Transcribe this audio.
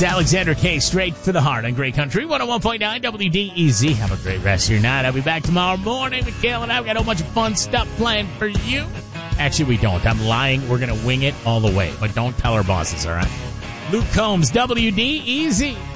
It's Alexander K. Straight for the Heart on Great Country 101.9 WDEZ. Have a great rest of your night. I'll be back tomorrow morning. Mikhail and I've got a whole bunch of fun stuff planned for you. Actually, we don't. I'm lying. We're going to wing it all the way. But don't tell our bosses, all right? Luke Combs, WDEZ.